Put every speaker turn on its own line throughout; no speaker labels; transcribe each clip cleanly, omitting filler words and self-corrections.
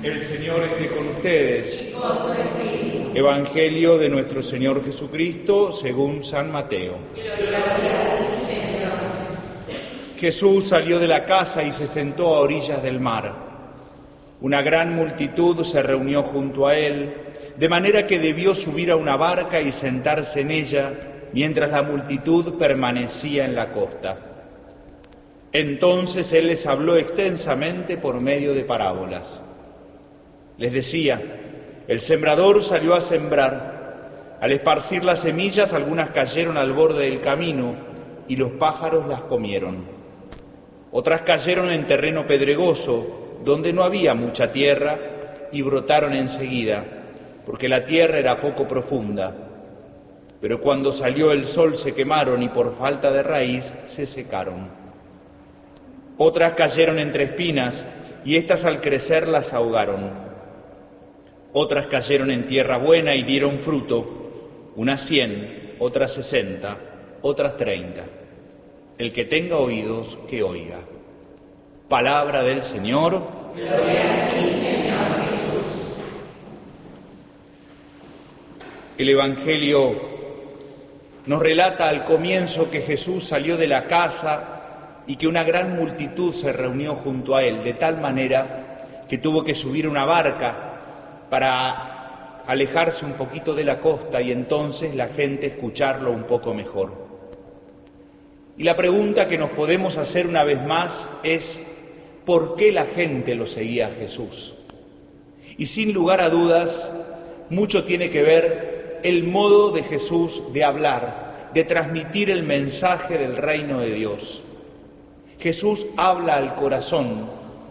El Señor esté con ustedes.
Y con tu espíritu.
Evangelio de nuestro Señor Jesucristo según San Mateo.
Gloria a ti, Señor.
Jesús salió de la casa y se sentó a orillas del mar. Una gran multitud se reunió junto a él, de manera que debió subir a una barca y sentarse en ella, mientras la multitud permanecía en la costa. Entonces él les habló extensamente por medio de parábolas. Les decía: el sembrador salió a sembrar. Al esparcir las semillas, algunas cayeron al borde del camino y los pájaros las comieron. Otras cayeron en terreno pedregoso, donde no había mucha tierra, y brotaron enseguida, porque la tierra era poco profunda. Pero cuando salió el sol se quemaron y por falta de raíz se secaron. Otras cayeron entre espinas, y éstas al crecer las ahogaron. Otras cayeron en tierra buena y dieron fruto, unas 100, otras 60, otras 30. El que tenga oídos, que oiga. Palabra del Señor.
Gloria a ti, Señor Jesús.
El Evangelio nos relata al comienzo que Jesús salió de la casa y que una gran multitud se reunió junto a él, de tal manera que tuvo que subir una barca para alejarse un poquito de la costa y entonces la gente escucharlo un poco mejor. Y la pregunta que nos podemos hacer una vez más es: ¿por qué la gente lo seguía a Jesús? Y sin lugar a dudas, mucho tiene que ver el modo de Jesús de hablar, de transmitir el mensaje del reino de Dios. Jesús habla al corazón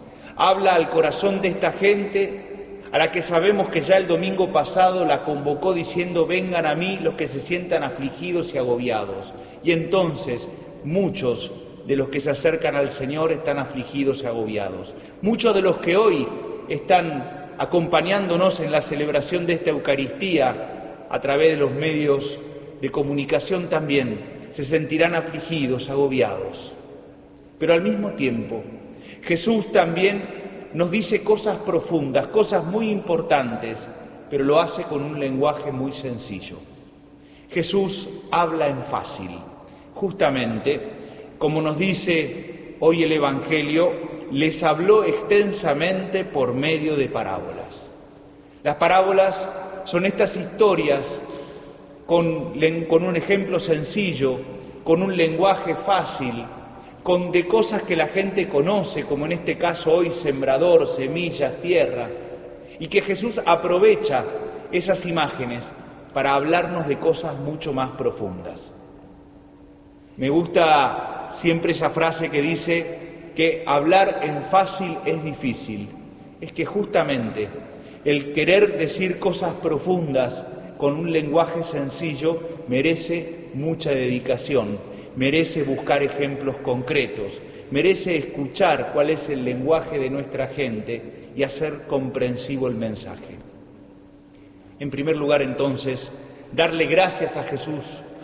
de esta gente a la que sabemos que ya el domingo pasado la convocó diciendo: vengan a mí los que se sientan afligidos y agobiados. Y entonces muchos de los que se acercan al Señor están afligidos y agobiados. Muchos de los que hoy están acompañándonos en la celebración de esta Eucaristía a través de los medios de comunicación también se sentirán afligidos, agobiados. Pero al mismo tiempo, Jesús también nos dice cosas profundas, cosas muy importantes, pero lo hace con un lenguaje muy sencillo. Jesús habla en fácil, justamente como nos dice hoy el Evangelio, les habló extensamente por medio de parábolas. Las parábolas son estas historias con un ejemplo sencillo, con un lenguaje fácil, de cosas que la gente conoce, como en este caso hoy sembrador, semillas, tierra, y que Jesús aprovecha esas imágenes para hablarnos de cosas mucho más profundas. Me gusta siempre esa frase que dice que hablar en fácil es difícil. Es que justamente el querer decir cosas profundas con un lenguaje sencillo merece mucha dedicación, merece buscar ejemplos concretos, merece escuchar cuál es el lenguaje de nuestra gente y hacer comprensivo el mensaje. En primer lugar, entonces, darle gracias a Jesús